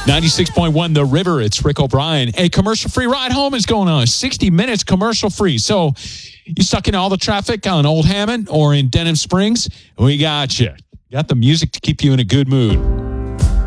96.1 The River. It's Rick O'Brien. A commercial-free ride home is going on. 60 minutes commercial-free. So you stuck in all the traffic on Old Hammond or in Denham Springs? We got you. Got the music to keep you in a good mood.